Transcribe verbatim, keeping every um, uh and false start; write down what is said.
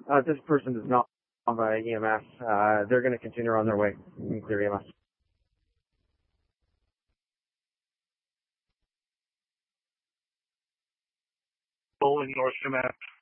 Uh, this person is not on by E M S. Uh, they're going to continue on their way and clear E M S. In North Mass.